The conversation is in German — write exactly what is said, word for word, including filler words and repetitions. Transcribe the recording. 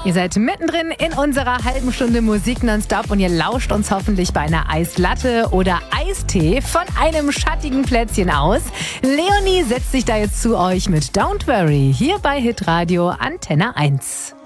Ihr seid mittendrin in unserer halben Stunde Musik nonstop und ihr lauscht uns hoffentlich bei einer Eislatte oder Eistee von einem schattigen Plätzchen aus. Leonie setzt sich da jetzt zu euch mit Don't Worry hier bei Hitradio Antenne eins.